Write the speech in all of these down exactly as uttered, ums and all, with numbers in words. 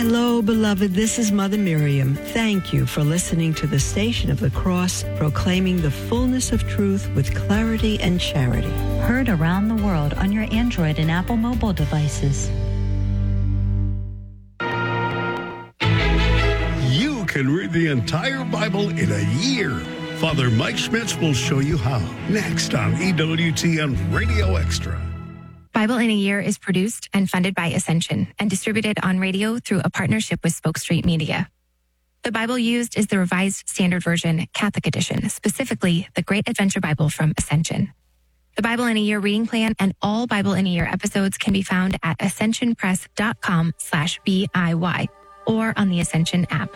Hello, beloved. This is Mother Miriam. Thank you for listening to the Station of the Cross, proclaiming the fullness of truth with clarity and charity. Heard around the world on your Android and Apple mobile devices. You can read the entire Bible in a year. Father Mike Schmitz will show you how. Next on E W T N Radio Extra. Bible in a Year is produced and funded by Ascension and distributed on radio through a partnership with Spoke Street Media. The Bible used is the Revised Standard Version Catholic Edition, specifically the Great Adventure Bible from Ascension. The Bible in a Year reading plan and all Bible in a Year episodes can be found at ascensionpress.com slash BIY or on the Ascension app.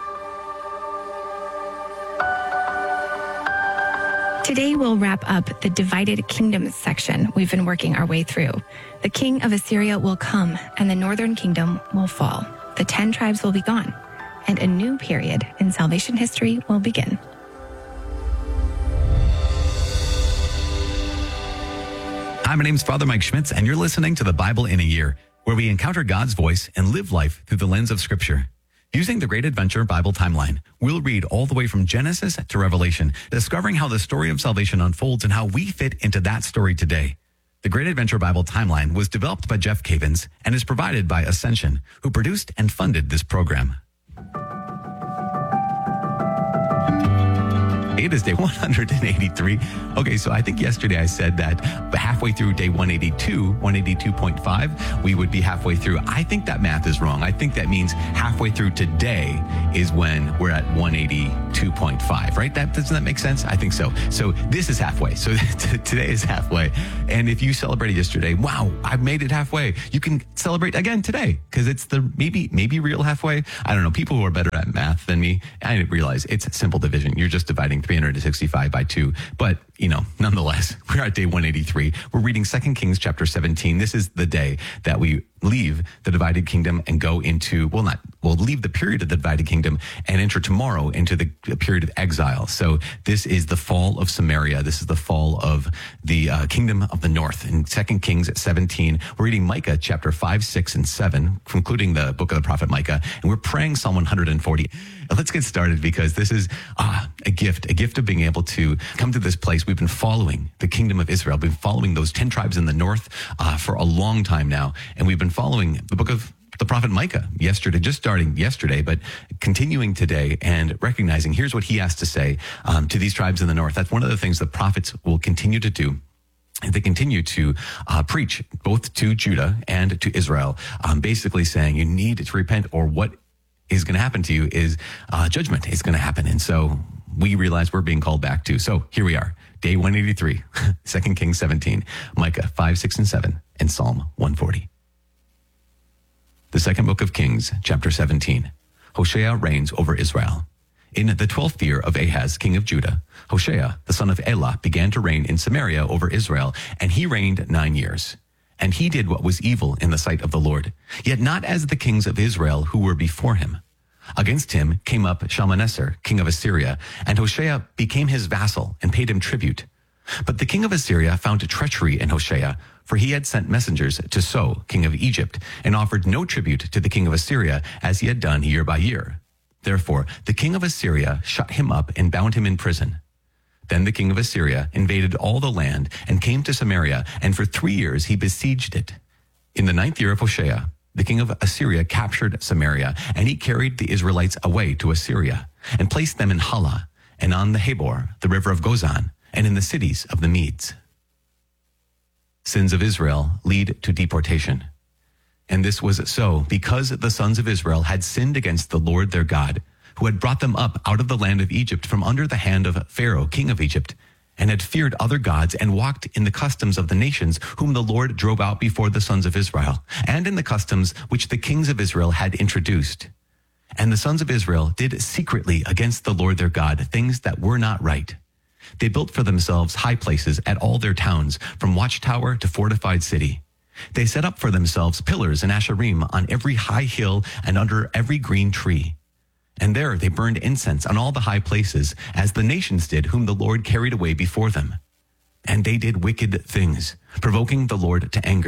Today, we'll wrap up the Divided Kingdoms section we've been working our way through. The king of Assyria will come, and the northern kingdom will fall. The ten tribes will be gone, and a new period in salvation history will begin. Hi, my name's Father Mike Schmitz, and you're listening to the Bible in a Year, where we encounter God's voice and live life through the lens of Scripture. Using the Great Adventure Bible timeline, we'll read all the way from Genesis to Revelation, discovering how the story of salvation unfolds and how we fit into that story today. The Great Adventure Bible timeline was developed by Jeff Cavins and is provided by Ascension, who produced and funded this program. It is day one hundred eighty-three. Okay, so I think yesterday I said that halfway through day one eighty-two, one eighty-two point five, we would be halfway through. I think that math is wrong. I think that means halfway through today is when we're at one eighty-two point five, right? That doesn't that make sense? I think so. So this is halfway. So today is halfway. And if you celebrated yesterday, wow, I've made it halfway. You can celebrate again today because it's the maybe maybe real halfway. I don't know. People who are better at math than me, I didn't realize it's simple division. You're just dividing three hundred sixty-five by two. But, you know, nonetheless, we're at day one eighty-three. We're reading Second Kings chapter seventeen. This is the day that we leave the divided kingdom and go into, well, not, we'll leave the period of the divided kingdom and enter tomorrow into the period of exile. So this is the fall of Samaria. This is the fall of the uh, kingdom of the north. In Second Kings seventeen, we're reading Micah chapter five, six, and seven, concluding the book of the prophet Micah, and we're praying Psalm one hundred forty. Let's get started because this is uh, a gift, a gift of being able to come to this place. We've been following the kingdom of Israel. We've been following those ten tribes in the north uh, for a long time now, and we've been following the book of the prophet Micah yesterday, just starting yesterday, but continuing today and recognizing here's what he has to say um, to these tribes in the north. That's one of the things the prophets will continue to do. And they continue to uh, preach both to Judah and to Israel, um, basically saying you need to repent or what is going to happen to you is uh, judgment is going to happen. And so we realize we're being called back to. So here we are, day one eighty-three, Second Kings seventeen, Micah five, six, and seven, and Psalm one forty. The second book of Kings, chapter seventeen. Hoshea reigns over Israel. In the twelfth year of Ahaz, king of Judah, Hoshea, the son of Elah, began to reign in Samaria over Israel, and he reigned nine years. And he did what was evil in the sight of the Lord, yet not as the kings of Israel who were before him. Against him came up Shalmaneser, king of Assyria, and Hoshea became his vassal and paid him tribute. But the king of Assyria found treachery in Hoshea, for he had sent messengers to So, king of Egypt, and offered no tribute to the king of Assyria as he had done year by year. Therefore, the king of Assyria shut him up and bound him in prison. Then the king of Assyria invaded all the land and came to Samaria, and for three years he besieged it. In the ninth year of Hoshea, the king of Assyria captured Samaria, and he carried the Israelites away to Assyria, and placed them in Hala, and on the Habor, the river of Gozan, and in the cities of the Medes. Sins of Israel lead to deportation. And this was so because the sons of Israel had sinned against the Lord their God, who had brought them up out of the land of Egypt from under the hand of Pharaoh, king of Egypt, and had feared other gods and walked in the customs of the nations whom the Lord drove out before the sons of Israel, and in the customs which the kings of Israel had introduced. And the sons of Israel did secretly against the Lord their God things that were not right. They built for themselves high places at all their towns, from watchtower to fortified city. They set up for themselves pillars and asherim on every high hill and under every green tree. And there they burned incense on all the high places, as the nations did, whom the Lord carried away before them. And they did wicked things, provoking the Lord to anger.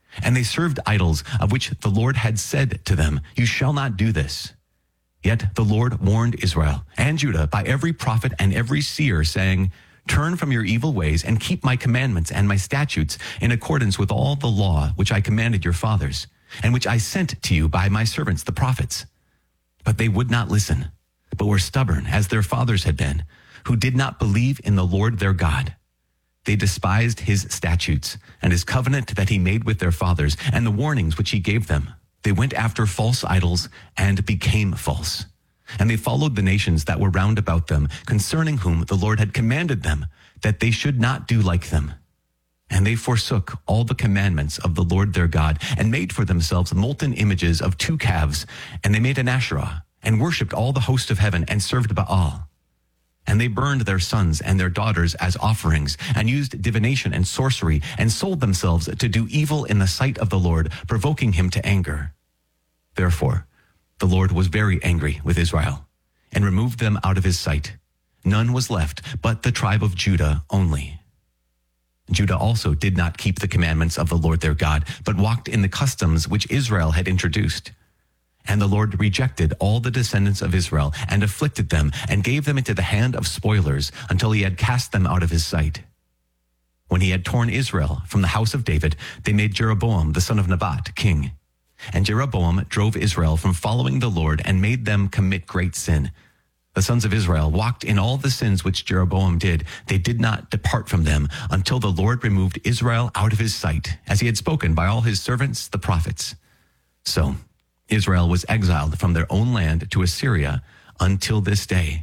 And they served idols, of which the Lord had said to them, "You shall not do this." Yet the Lord warned Israel and Judah by every prophet and every seer, saying, "Turn from your evil ways and keep my commandments and my statutes in accordance with all the law which I commanded your fathers, and which I sent to you by my servants the prophets." But they would not listen, but were stubborn as their fathers had been, who did not believe in the Lord their God. They despised his statutes and his covenant that he made with their fathers and the warnings which he gave them. They went after false idols and became false. And they followed the nations that were round about them, concerning whom the Lord had commanded them that they should not do like them. And they forsook all the commandments of the Lord their God and made for themselves molten images of two calves. And they made an Asherah and worshipped all the host of heaven and served Baal. And they burned their sons and their daughters as offerings and used divination and sorcery and sold themselves to do evil in the sight of the Lord, provoking him to anger. Therefore, the Lord was very angry with Israel and removed them out of his sight. None was left but the tribe of Judah only. Judah also did not keep the commandments of the Lord their God, but walked in the customs which Israel had introduced. And the Lord rejected all the descendants of Israel and afflicted them and gave them into the hand of spoilers until he had cast them out of his sight. When he had torn Israel from the house of David, they made Jeroboam the son of Nebat king. And Jeroboam drove Israel from following the Lord and made them commit great sin. The sons of Israel walked in all the sins which Jeroboam did. They did not depart from them until the Lord removed Israel out of his sight, as he had spoken by all his servants, the prophets. So Israel was exiled from their own land to Assyria until this day.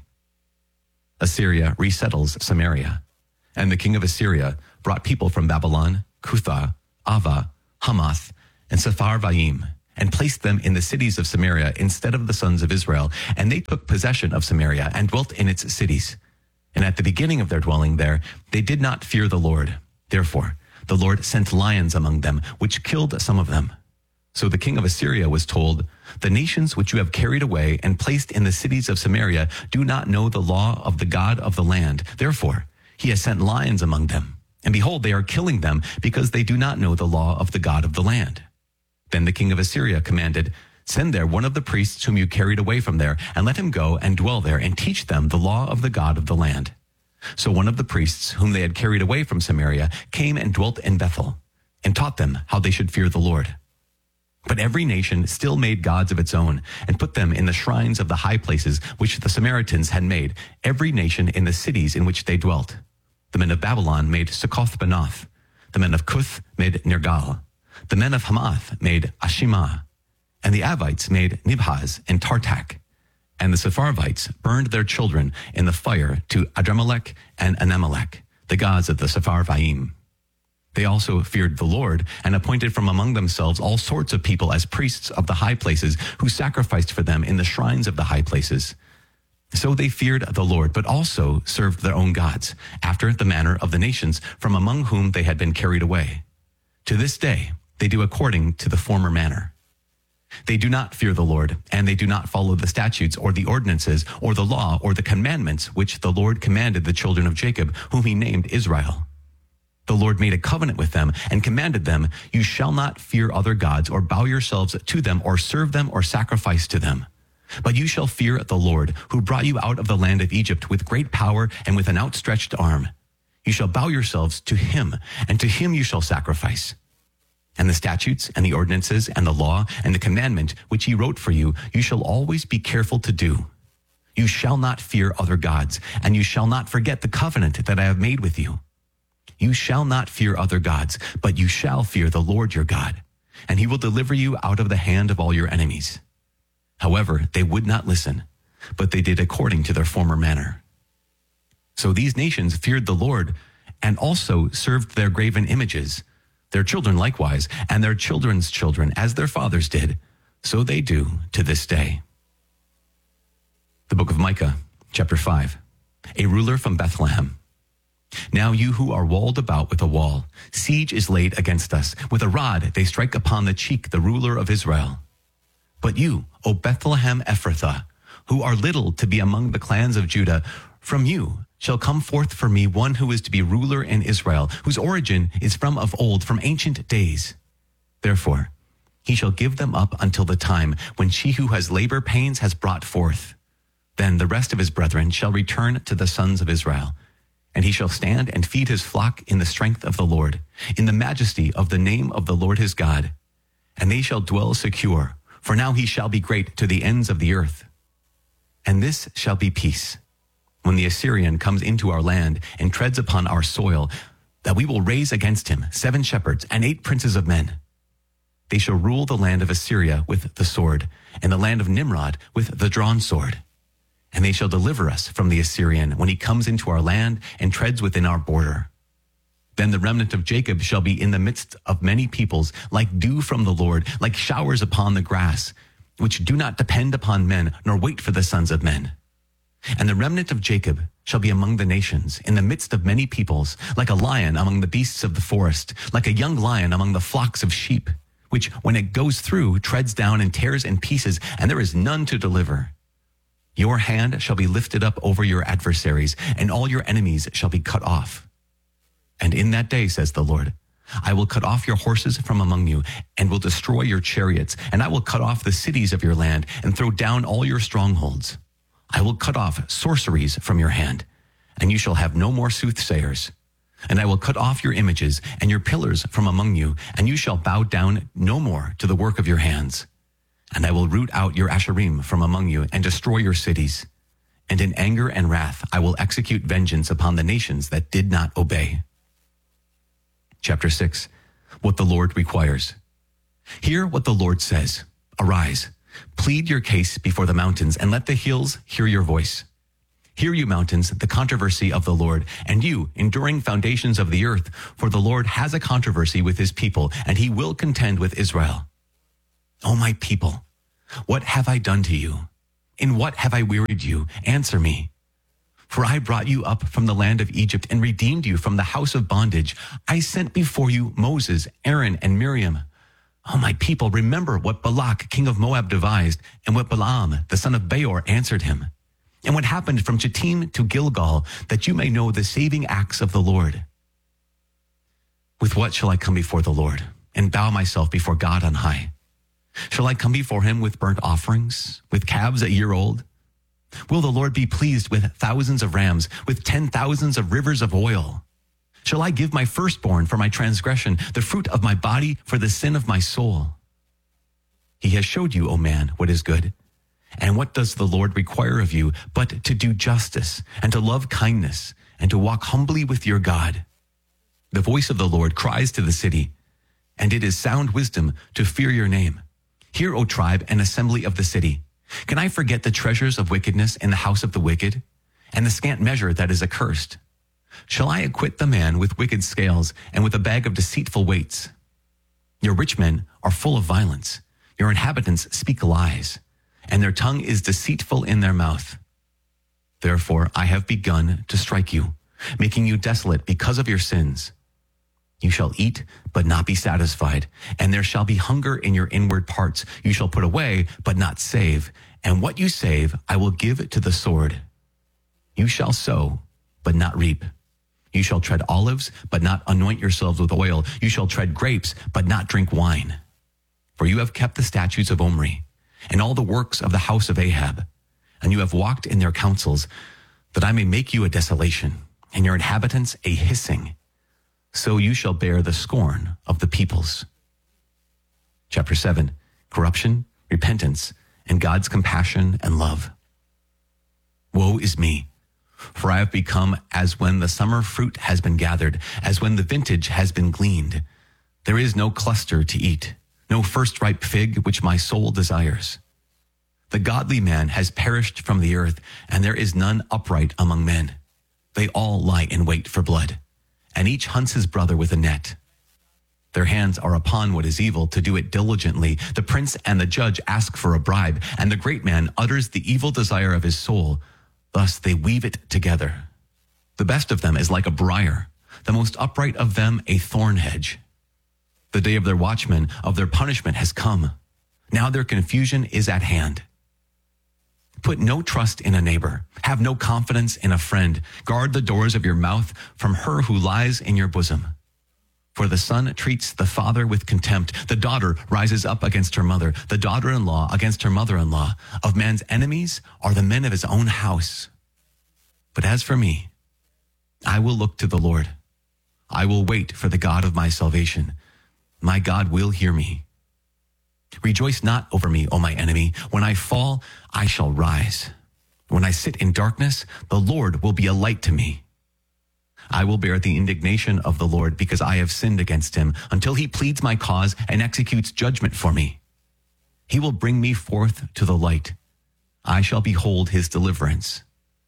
Assyria resettles Samaria, and the king of Assyria brought people from Babylon, Cutha, Ava, Hamath, and Sepharvaim, and placed them in the cities of Samaria instead of the sons of Israel. And they took possession of Samaria and dwelt in its cities. And at the beginning of their dwelling there, they did not fear the Lord. Therefore, the Lord sent lions among them, which killed some of them. So the king of Assyria was told, "The nations which you have carried away and placed in the cities of Samaria do not know the law of the God of the land. Therefore, he has sent lions among them. And behold, they are killing them because they do not know the law of the God of the land." Then the king of Assyria commanded, "Send there one of the priests whom you carried away from there, and let him go and dwell there and teach them the law of the God of the land." So one of the priests whom they had carried away from Samaria came and dwelt in Bethel, and taught them how they should fear the Lord. But every nation still made gods of its own, and put them in the shrines of the high places which the Samaritans had made, every nation in the cities in which they dwelt. The men of Babylon made Succoth-Benoth. The men of Cuth made Nergal. The men of Hamath made Ashimah. And the Avites made Nibhaz and Tartak. And the Sepharvites burned their children in the fire to Adramelech and Anamelech, the gods of the Sepharvaim. They also feared the Lord and appointed from among themselves all sorts of people as priests of the high places, who sacrificed for them in the shrines of the high places. So they feared the Lord, but also served their own gods, after the manner of the nations from among whom they had been carried away. To this day, they do according to the former manner. They do not fear the Lord, and they do not follow the statutes or the ordinances or the law or the commandments which the Lord commanded the children of Jacob, whom he named Israel. The Lord made a covenant with them and commanded them, "You shall not fear other gods or bow yourselves to them or serve them or sacrifice to them. But you shall fear the Lord, who brought you out of the land of Egypt with great power and with an outstretched arm. You shall bow yourselves to him, and to him you shall sacrifice. And the statutes and the ordinances and the law and the commandment which he wrote for you, you shall always be careful to do. You shall not fear other gods, and you shall not forget the covenant that I have made with you. You shall not fear other gods, but you shall fear the Lord your God, and he will deliver you out of the hand of all your enemies." However, they would not listen, but they did according to their former manner. So these nations feared the Lord and also served their graven images, their children likewise, and their children's children, as their fathers did. So they do to this day. The book of Micah, chapter five. A ruler from Bethlehem. Now you who are walled about with a wall, siege is laid against us. With a rod they strike upon the cheek the ruler of Israel. But you, O Bethlehem Ephrathah, who are little to be among the clans of Judah, from you shall come forth for me one who is to be ruler in Israel, whose origin is from of old, from ancient days. Therefore, he shall give them up until the time when she who has labor pains has brought forth. Then the rest of his brethren shall return to the sons of Israel, and he shall stand and feed his flock in the strength of the Lord, in the majesty of the name of the Lord his God. And they shall dwell secure, for now he shall be great to the ends of the earth. And this shall be peace, when the Assyrian comes into our land and treads upon our soil, that we will raise against him seven shepherds and eight princes of men. They shall rule the land of Assyria with the sword, and the land of Nimrod with the drawn sword. And they shall deliver us from the Assyrian when he comes into our land and treads within our border. Then the remnant of Jacob shall be in the midst of many peoples, like dew from the Lord, like showers upon the grass, which do not depend upon men, nor wait for the sons of men. And the remnant of Jacob shall be among the nations, in the midst of many peoples, like a lion among the beasts of the forest, like a young lion among the flocks of sheep, which, when it goes through, treads down and tears in pieces, and there is none to deliver. Your hand shall be lifted up over your adversaries, and all your enemies shall be cut off. And in that day, says the Lord, I will cut off your horses from among you, and will destroy your chariots, and I will cut off the cities of your land, and throw down all your strongholds. I will cut off sorceries from your hand, and you shall have no more soothsayers. And I will cut off your images and your pillars from among you, and you shall bow down no more to the work of your hands. And I will root out your Asherim from among you and destroy your cities. And in anger and wrath I will execute vengeance upon the nations that did not obey. Chapter six, what the Lord requires. Hear what the Lord says. Arise, plead your case before the mountains, and let the hills hear your voice. Hear, you mountains, the controversy of the Lord, and you, enduring foundations of the earth, for the Lord has a controversy with his people, and he will contend with Israel. O my people, what have I done to you? In what have I wearied you? Answer me. For I brought you up from the land of Egypt and redeemed you from the house of bondage. I sent before you Moses, Aaron, and Miriam. O my people, remember what Balak, king of Moab, devised, and what Balaam, the son of Beor, answered him, and what happened from Chittim to Gilgal, that you may know the saving acts of the Lord. With what shall I come before the Lord, and bow myself before God on high? Shall I come before him with burnt offerings, with calves a year old? Will the Lord be pleased with thousands of rams, with ten thousands of rivers of oil? Shall I give my firstborn for my transgression, the fruit of my body for the sin of my soul? He has showed you, O man, what is good. And what does the Lord require of you but to do justice, and to love kindness, and to walk humbly with your God? The voice of the Lord cries to the city, and it is sound wisdom to fear your name. Hear, O tribe and assembly of the city. Can I forget the treasures of wickedness in the house of the wicked, and the scant measure that is accursed? Shall I acquit the man with wicked scales, and with a bag of deceitful weights? Your rich men are full of violence. Your inhabitants speak lies, and their tongue is deceitful in their mouth. Therefore I have begun to strike you, making you desolate because of your sins. You shall eat, but not be satisfied, and there shall be hunger in your inward parts. You shall put away, but not save, and what you save I will give to the sword. You shall sow, but not reap. You shall tread olives, but not anoint yourselves with oil. You shall tread grapes, but not drink wine. For you have kept the statutes of Omri, and all the works of the house of Ahab, and you have walked in their counsels, that I may make you a desolation, and your inhabitants a hissing. So you shall bear the scorn of the peoples. Chapter seven, corruption, repentance, and God's compassion and love. Woe is me, for I have become as when the summer fruit has been gathered, as when the vintage has been gleaned. There is no cluster to eat, no first ripe fig which my soul desires. The godly man has perished from the earth, and there is none upright among men. They all lie in wait for blood, and each hunts his brother with a net. Their hands are upon what is evil to do it diligently. The prince and the judge ask for a bribe, and the great man utters the evil desire of his soul. Thus they weave it together. The best of them is like a briar, the most upright of them a thorn hedge. The day of their watchmen, of their punishment has come. Now their confusion is at hand. Put no trust in a neighbor. Have no confidence in a friend. Guard the doors of your mouth from her who lies in your bosom. For the son treats the father with contempt. The daughter rises up against her mother. The daughter-in-law against her mother-in-law. Of man's enemies are the men of his own house. But as for me, I will look to the Lord. I will wait for the God of my salvation. My God will hear me. Rejoice not over me, O my enemy. When I fall, I shall rise. When I sit in darkness, the Lord will be a light to me. I will bear the indignation of the Lord because I have sinned against him until he pleads my cause and executes judgment for me. He will bring me forth to the light. I shall behold his deliverance.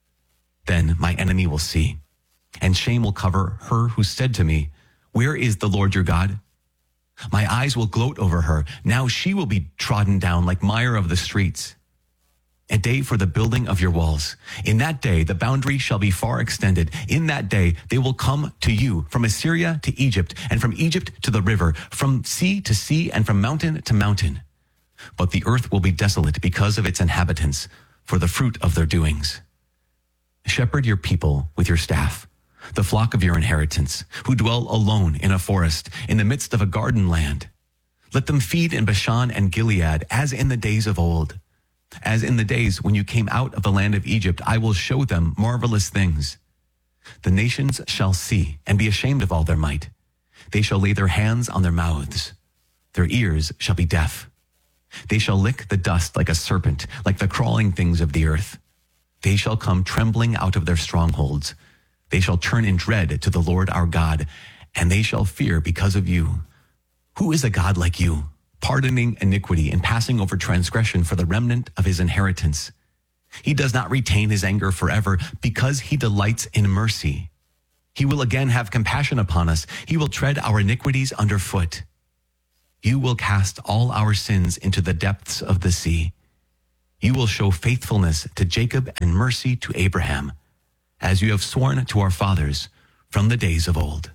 Then my enemy will see, and shame will cover her who said to me, where is the Lord your God? My eyes will gloat over her. Now she will be trodden down like mire of the streets. A day for the building of your walls. In that day, the boundary shall be far extended. In that day, they will come to you from Assyria to Egypt, and from Egypt to the river, from sea to sea, and from mountain to mountain. But the earth will be desolate because of its inhabitants, for the fruit of their doings. Shepherd your people with your staff, the flock of your inheritance, who dwell alone in a forest, in the midst of a garden land. Let them feed in Bashan and Gilead, as in the days of old. As in the days when you came out of the land of Egypt, I will show them marvelous things. The nations shall see and be ashamed of all their might. They shall lay their hands on their mouths. Their ears shall be deaf. They shall lick the dust like a serpent, like the crawling things of the earth. They shall come trembling out of their strongholds. They shall turn in dread to the Lord our God, and they shall fear because of you. Who is a God like you, pardoning iniquity and passing over transgression for the remnant of his inheritance? He does not retain his anger forever because he delights in mercy. He will again have compassion upon us. He will tread our iniquities underfoot. You will cast all our sins into the depths of the sea. You will show faithfulness to Jacob and mercy to Abraham, as you have sworn to our fathers from the days of old.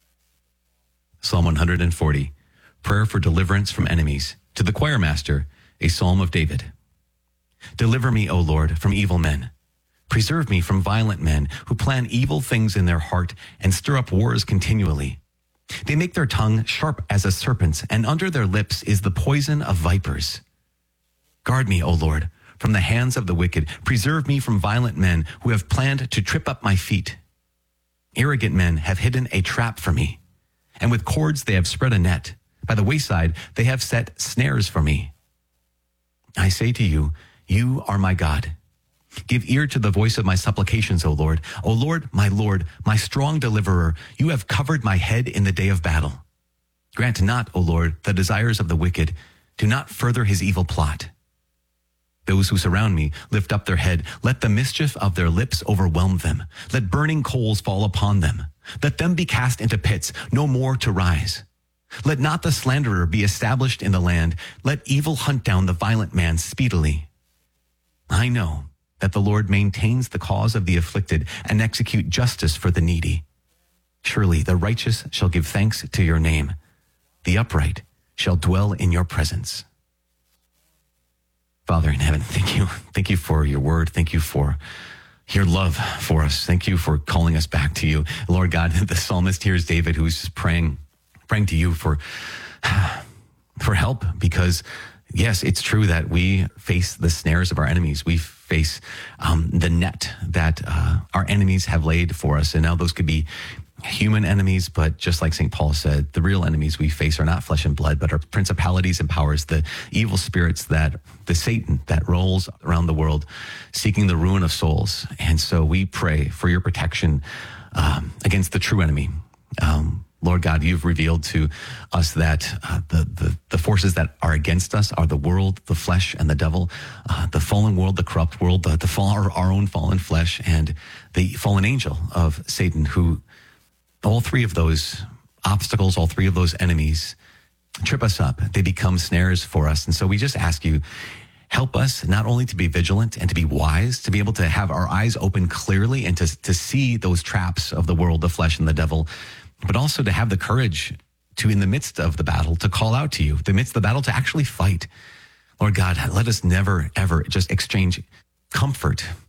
Psalm one hundred forty. Prayer for deliverance from enemies. To the choir master, a psalm of David. Deliver me, O Lord, from evil men. Preserve me from violent men who plan evil things in their heart and stir up wars continually. They make their tongue sharp as a serpent's, and under their lips is the poison of vipers. Guard me, O Lord, from the hands of the wicked. Preserve me from violent men who have planned to trip up my feet. Arrogant men have hidden a trap for me, and with cords they have spread a net. By the wayside, they have set snares for me. I say to you, you are my God. Give ear to the voice of my supplications, O Lord. O Lord, my Lord, my strong deliverer, you have covered my head in the day of battle. Grant not, O Lord, the desires of the wicked. Do not further his evil plot. Those who surround me lift up their head. Let the mischief of their lips overwhelm them. Let burning coals fall upon them. Let them be cast into pits, no more to rise. Let not the slanderer be established in the land. Let evil hunt down the violent man speedily. I know that the Lord maintains the cause of the afflicted and execute justice for the needy. Surely the righteous shall give thanks to your name. The upright shall dwell in your presence. Father in heaven, thank you. Thank you for your word. Thank you for your love for us. Thank you for calling us back to you. Lord God, the psalmist here is David, who's praying praying to you for, for help, because yes, it's true that we face the snares of our enemies. We face um, the net that uh, our enemies have laid for us. And now those could be human enemies, but just like Saint Paul said, the real enemies we face are not flesh and blood, but are principalities and powers, the evil spirits, that the Satan that rolls around the world seeking the ruin of souls. And so we pray for your protection um, against the true enemy. Um, Lord God, you've revealed to us that uh, the, the the forces that are against us are the world, the flesh, and the devil, uh, the fallen world, the corrupt world, the, the fall, our, our own fallen flesh, and the fallen angel of Satan, who all three of those obstacles, all three of those enemies trip us up. They become snares for us. And so we just ask you, help us not only to be vigilant and to be wise, to be able to have our eyes open clearly and to, to see those traps of the world, the flesh, and the devil, but also to have the courage to, in the midst of the battle, to call out to you, in the midst of the battle, to actually fight. Lord God, let us never, ever just exchange comfort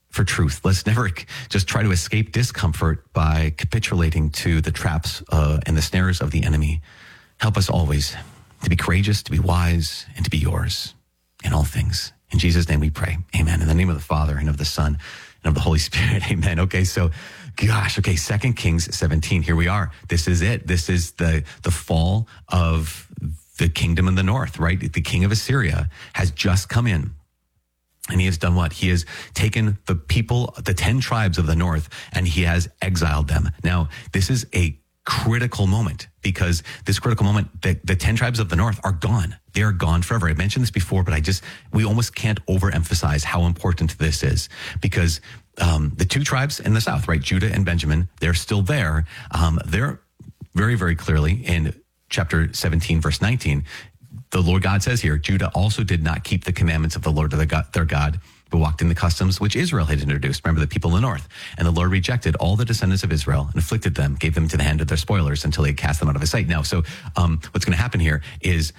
for truth. Let's never just try to escape discomfort by capitulating to the traps uh, and the snares of the enemy. Help us always to be courageous, to be wise, and to be yours in all things. In Jesus' name we pray. Amen. In the name of the Father, and of the Son, and of the Holy Spirit. Amen. Okay, so, gosh, okay, Second Kings seventeen. Here we are. This is it. This is the, the fall of the kingdom in the north, right? The king of Assyria has just come in. And he has done what? He has taken the people, the ten tribes of the north, and he has exiled them. Now, this is a critical moment, because this critical moment, the, the ten tribes of the north are gone. They are gone forever. I mentioned this before, but I just, we almost can't overemphasize how important this is, because um, the two tribes in the south, right, Judah and Benjamin, they're still there. Um, they're very, very clearly in chapter seventeen, verse nineteen, the Lord God says here, Judah also did not keep the commandments of the Lord their God, but walked in the customs which Israel had introduced. Remember, the people in the north. And the Lord rejected all the descendants of Israel and afflicted them, gave them to the hand of their spoilers until he had cast them out of his sight. Now, so um, what's going to happen here is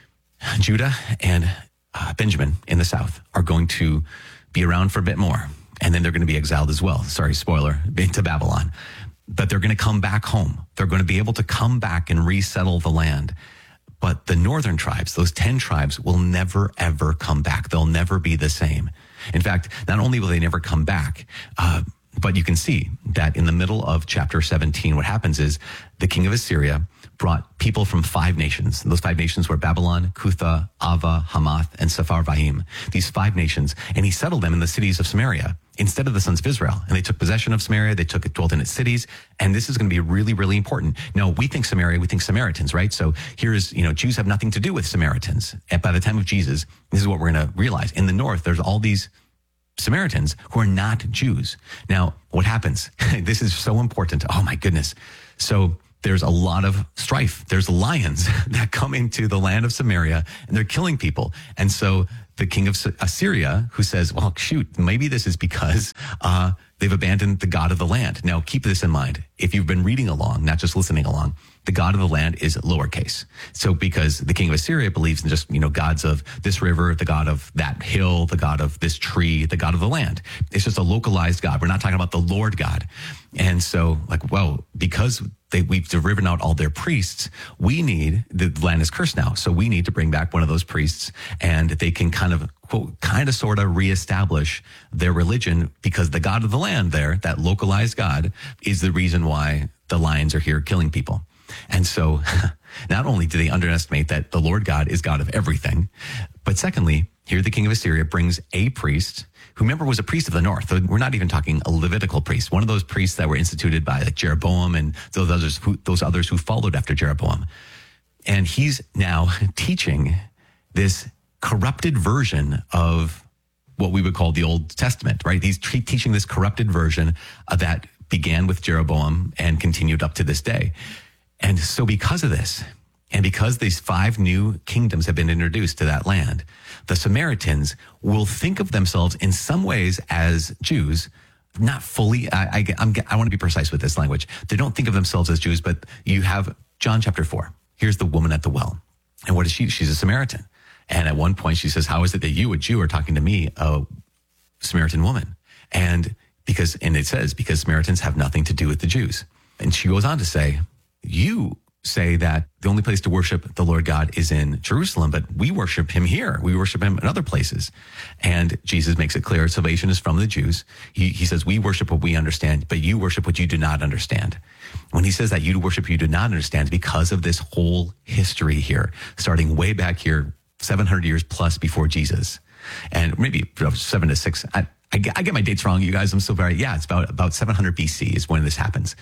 Judah and uh, Benjamin in the south are going to be around for a bit more. And then they're going to be exiled as well. Sorry, spoiler, into Babylon. But they're going to come back home. They're going to be able to come back and resettle the land. But the northern tribes, those ten tribes, will never, ever come back. They'll never be the same. In fact, not only will they never come back, uh, but you can see that in the middle of chapter seventeen, what happens is the king of Assyria brought people from five nations. And those five nations were Babylon, Cutha, Ava, Hamath, and Sepharvaim. These five nations, and he settled them in the cities of Samaria instead of the sons of Israel. And they took possession of Samaria. They took it, dwelt in its cities. And this is going to be really, really important. Now, we think Samaria, we think Samaritans, right? So here's, you know, Jews have nothing to do with Samaritans. And by the time of Jesus, this is what we're going to realize. In the north, there's all these Samaritans who are not Jews. Now, what happens? This is so important. Oh, my goodness. So there's a lot of strife. There's lions that come into the land of Samaria, and they're killing people. And so the king of Assyria, who says, well, shoot, maybe this is because uh, they've abandoned the God of the land. Now, keep this in mind. If you've been reading along, not just listening along, the God of the land is lowercase. So because the king of Assyria believes in just, you know, gods of this river, the God of that hill, the God of this tree, the God of the land. It's just a localized God. We're not talking about the Lord God. And so, like, well, because they, we've driven out all their priests, we need, the land is cursed now. So we need to bring back one of those priests, and they can kind of, quote, kind of sort of reestablish their religion, because the God of the land there, that localized God, is the reason why the lions are here killing people. And so not only do they underestimate that the Lord God is God of everything, but secondly, here the king of Assyria brings a priest who, remember, was a priest of the north. We're not even talking a Levitical priest, one of those priests that were instituted by like Jeroboam and those others who, those others who followed after Jeroboam. And he's now teaching this corrupted version of what we would call the Old Testament, right? He's t- teaching this corrupted version uh, that began with Jeroboam and continued up to this day. And so because of this, and because these five new kingdoms have been introduced to that land, the Samaritans will think of themselves in some ways as Jews, not fully. I, I, I'm, I want to be precise with this language. They don't think of themselves as Jews, but you have John chapter four. Here's the woman at the well. And what is she? She's a Samaritan. And at one point she says, how is it that you, a Jew, are talking to me, a Samaritan woman? And because, and it says, because Samaritans have nothing to do with the Jews. And she goes on to say, you say that the only place to worship the Lord God is in Jerusalem, but we worship him here. We worship him in other places. And Jesus makes it clear salvation is from the Jews. He, he says, we worship what we understand, but you worship what you do not understand. When he says that you worship you do not understand, because of this whole history here, starting way back here, seven hundred years plus before Jesus, and maybe seven to six. I, I, get, I get my dates wrong, you guys. I'm so very, yeah, it's about, about seven hundred B C is when this happens.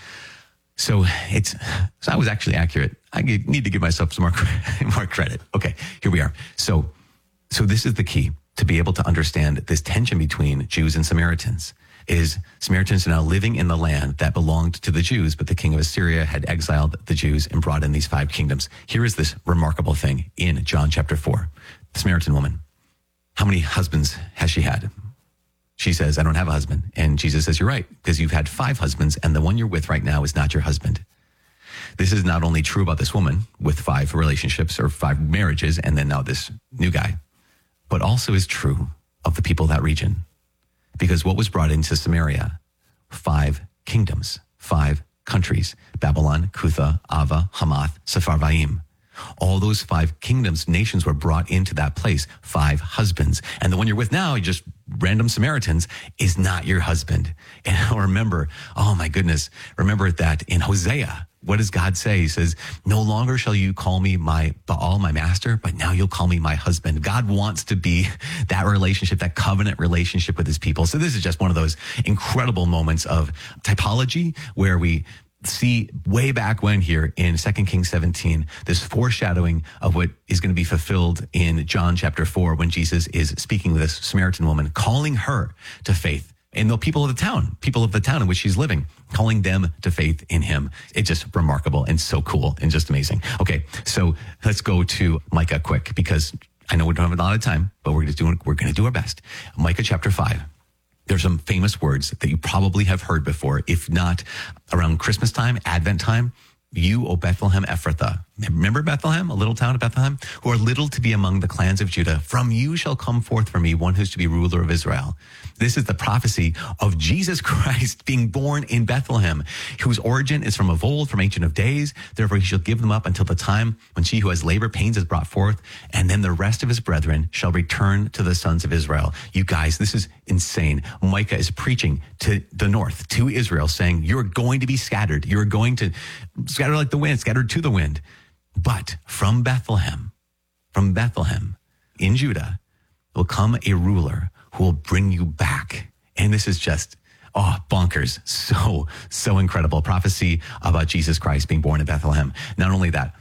So it's, so I was actually accurate. I need to give myself some more, more credit. Okay, here we are. So, so this is the key to be able to understand this tension between Jews and Samaritans. Is Samaritans are now living in the land that belonged to the Jews, but the king of Assyria had exiled the Jews and brought in these five kingdoms. Here is this remarkable thing in John chapter four. The Samaritan woman, how many husbands has she had? She says, I don't have a husband. And Jesus says, you're right, because you've had five husbands, and the one you're with right now is not your husband. This is not only true about this woman with five relationships or five marriages, and then now this new guy, but also is true of the people of that region. Because what was brought into Samaria? Five kingdoms, five countries, Babylon, Cutha, Ava, Hamath, Sepharvaim. All those five kingdoms, nations were brought into that place, five husbands. And the one you're with now, you just random Samaritans, is not your husband. And remember, oh my goodness, remember that in Hosea, what does God say? He says, no longer shall you call me my Baal, my master, but now you'll call me my husband. God wants to be that relationship, that covenant relationship with his people. So this is just one of those incredible moments of typology where we see way back when here in Second Kings seventeen, this foreshadowing of what is going to be fulfilled in John chapter four when Jesus is speaking with this Samaritan woman, calling her to faith. And the people of the town, people of the town in which she's living, calling them to faith in him. It's just remarkable and so cool and just amazing. Okay, so let's go to Micah quick because I know we don't have a lot of time, but we're just doing, we're going to do our best. Micah chapter five. There's some famous words that you probably have heard before, if not around Christmas time, Advent time. You, O Bethlehem Ephrathah. Remember Bethlehem, a little town of Bethlehem? Who are little to be among the clans of Judah. From you shall come forth for me one who's to be ruler of Israel. This is the prophecy of Jesus Christ being born in Bethlehem, whose origin is from of old, from ancient of days. Therefore he shall give them up until the time when she who has labor pains is brought forth. And then the rest of his brethren shall return to the sons of Israel. You guys, this is insane. Micah is preaching to the north, to Israel, saying, you're going to be scattered. You're going to scatter like the wind, scattered to the wind. But from Bethlehem, from Bethlehem in Judah, will come a ruler who will bring you back. And this is just, oh, bonkers. So, so incredible. Prophecy about Jesus Christ being born in Bethlehem. Not only that,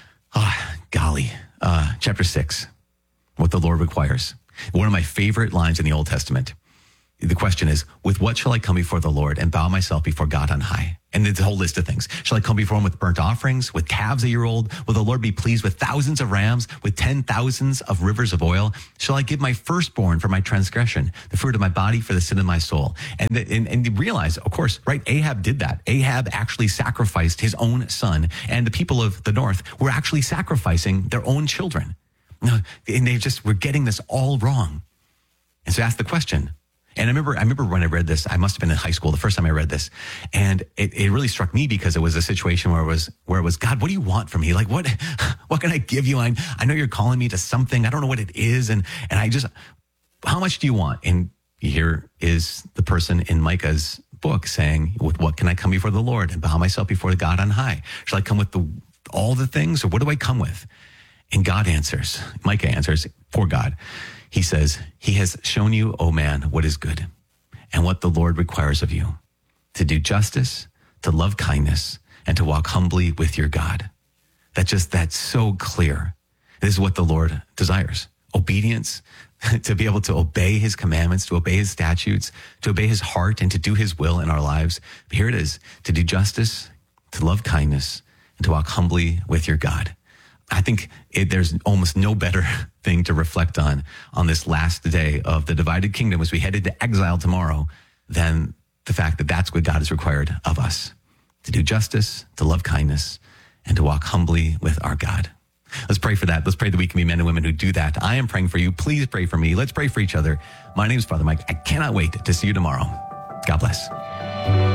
oh, golly, uh, chapter six, what the Lord requires. One of my favorite lines in the Old Testament. The question is, with what shall I come before the Lord and bow myself before God on high? And it's a whole list of things. Shall I come before him with burnt offerings, with calves a year old? Will the Lord be pleased with thousands of rams, with ten thousands of rivers of oil? Shall I give my firstborn for my transgression, the fruit of my body for the sin of my soul? And, the, and, and you realize, of course, right, Ahab did that. Ahab actually sacrificed his own son, and the people of the north were actually sacrificing their own children. And they just were getting this all wrong. And so ask the question. And I remember, I remember when I read this, I must have been in high school the first time I read this, and it, it really struck me because it was a situation where it was, where it was, God, what do you want from me? Like, what, what can I give you? I, I know you're calling me to something. I don't know what it is. And, and I just, how much do you want? And here is the person in Micah's book saying, with what can I come before the Lord and bow myself before the God on high? Shall I come with the, all the things, or what do I come with? And God answers, Micah answers for God. He says, he has shown you, O man, what is good and what the Lord requires of you, to do justice, to love kindness, and to walk humbly with your God. That just, that's so clear. This is what the Lord desires. Obedience, to be able to obey his commandments, to obey his statutes, to obey his heart, and to do his will in our lives. But here it is, to do justice, to love kindness, and to walk humbly with your God. I think it, there's almost no better thing to reflect on on this last day of the divided kingdom as we head into exile tomorrow than the fact that that's what God has required of us, to do justice, to love kindness, and to walk humbly with our God. Let's pray for that. Let's pray that we can be men and women who do that. I am praying for you. Please pray for me. Let's pray for each other. My name is Father Mike. I cannot wait to see you tomorrow. God bless.